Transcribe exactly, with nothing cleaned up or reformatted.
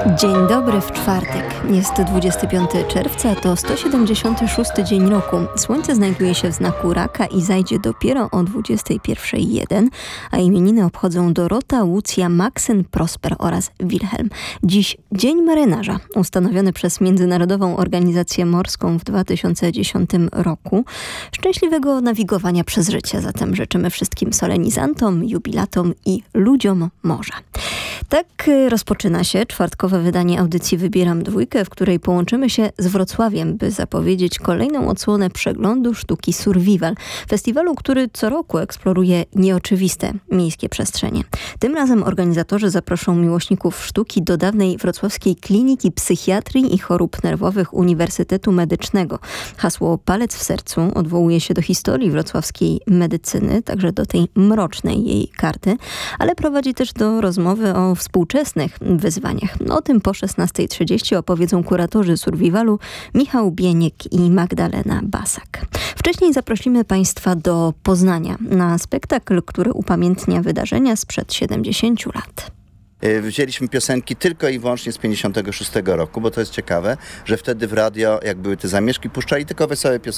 Dzień dobry w czwartek. Jest dwudziestego piątego czerwca, to sto siedemdziesiąty szósty dzień roku. Słońce znajduje się w znaku Raka i zajdzie dopiero o dwudziestej pierwszej jeden, a imieniny obchodzą Dorota, Łucja, Maksyn, Prosper oraz Wilhelm. Dziś Dzień Marynarza, ustanowiony przez Międzynarodową Organizację Morską w dwa tysiące dziesiątym roku. Szczęśliwego nawigowania przez życie zatem życzymy wszystkim solenizantom, jubilatom i ludziom morza. Tak rozpoczyna się czwartkowe wydanie audycji Wybieram Dwójkę, w której połączymy się z Wrocławiem, by zapowiedzieć kolejną odsłonę przeglądu sztuki Survival. Festiwalu, który co roku eksploruje nieoczywiste miejskie przestrzenie. Tym razem organizatorzy zaproszą miłośników sztuki do dawnej wrocławskiej Kliniki Psychiatrii i Chorób Nerwowych Uniwersytetu Medycznego. Hasło Palec w sercu odwołuje się do historii wrocławskiej medycyny, także do tej mrocznej jej karty, ale prowadzi też do rozmowy o współczesnych wyzwaniach. O tym po szesnastej trzydzieści opowiedzą kuratorzy Survivalu Michał Bieniek i Magdalena Basak. Wcześniej zaprosimy Państwa do Poznania na spektakl, który upamiętnia wydarzenia sprzed siedemdziesięciu lat. Wzięliśmy piosenki tylko i wyłącznie z pięćdziesiątego szóstego roku, bo to jest ciekawe, że wtedy w radio, jak były te zamieszki, puszczali tylko wesołe piosenki.